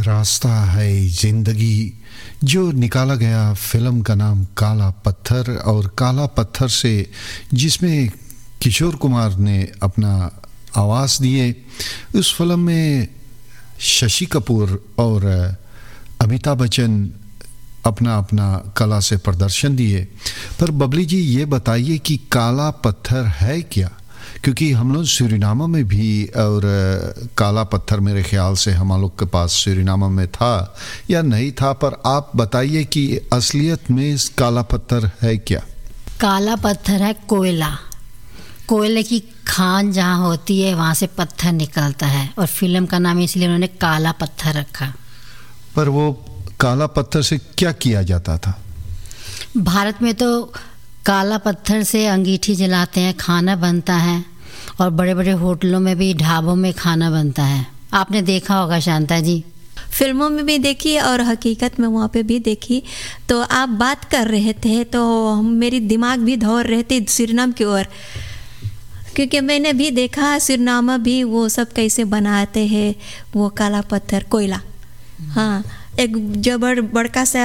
रास्ता है जिंदगी, जो निकाला गया फिल्म का नाम काला पत्थर, और काला पत्थर से जिसमें किशोर कुमार ने अपना आवाज़ दिए। उस फिल्म में शशि कपूर और अमिताभ बच्चन अपना अपना कला से प्रदर्शन दिए। पर बबली जी ये बताइए कि काला पत्थर है क्या, क्योंकि हम लोग सूरीनामा में भी, और काला पत्थर मेरे ख्याल से हम लोग के पास सूरीनामा में था या नहीं था, पर आप बताइए कि असलियत में इस काला पत्थर है क्या। काला पत्थर है कोयला, कोयले की खान जहाँ होती है वहाँ से पत्थर निकलता है, और फिल्म का नाम इसलिए उन्होंने काला पत्थर रखा। पर वो काला पत्थर से क्या किया जाता था? भारत में तो काला पत्थर से अंगीठी जलाते हैं, खाना बनता है, और बड़े बड़े होटलों में भी, ढाबों में खाना बनता है। आपने देखा होगा शांता जी। फिल्मों में भी देखी और हकीकत में वहाँ पे भी देखी। तो आप बात कर रहे थे तो मेरी दिमाग भी दौड़ रहे थे सूरीनाम की ओर, क्योंकि मैंने भी देखा सूरीनामा भी वो सब कैसे बनाते हैं वो काला पत्थर कोयला। हाँ, एक जबर बड़का सा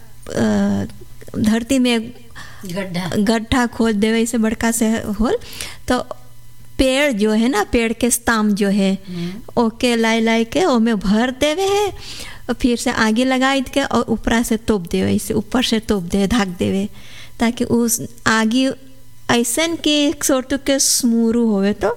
धरती में गड्ढा खोद देवे, इसे बड़का से होल, तो पेड़ जो है ना, पेड़ के स्ताम जो है ओके लाई के ओमे भर देवे है, और फिर से आगे लगाई के और ऊपरा से तोप देवे, इसे ऊपर से तोप दे ढक देवे, ताकि उस आगे ऐसन कि सोटू के स्मूरू होवे, तो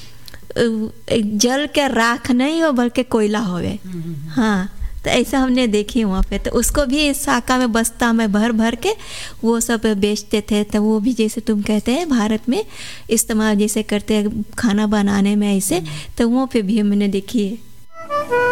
जल के राख नहीं हो बल्कि कोयला होवे। हाँ, तो ऐसा हमने देखी वहाँ पे। तो उसको भी साका में, बस्ता में भर भर के वो सब बेचते थे। तो वो भी जैसे तुम कहते हैं भारत में इस्तेमाल जैसे करते हैं खाना बनाने में ऐसे, तो वो पे भी हमने देखी है।